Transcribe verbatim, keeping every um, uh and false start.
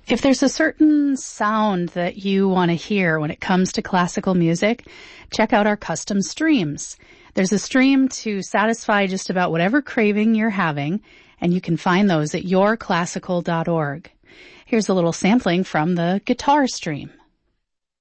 If there's a certain sound that you want to hear when it comes to classical music, check out our custom streams. There's a stream to satisfy just about whatever craving you're having, and you can find those at your classical dot org. Here's a little sampling from the guitar stream.